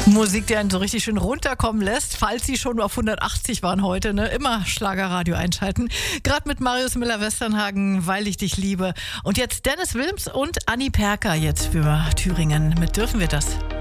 Musik, die einen so richtig schön runterkommen lässt, falls Sie schon auf 180 waren heute, ne? Immer Schlagerradio einschalten. Gerade mit Marius Müller-Westernhagen, Weil ich dich liebe. Und jetzt Dennis Wilms und Anni Perker jetzt für Thüringen. Mit Dürfen wir das?